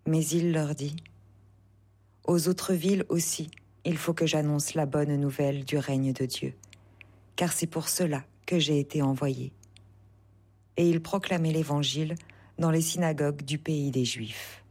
Mais il leur dit, « Aux autres villes aussi, il faut que j'annonce la bonne nouvelle du règne de Dieu, car c'est pour cela que j'ai été envoyé. » Et il proclamait l'Évangile dans les synagogues du pays des Juifs.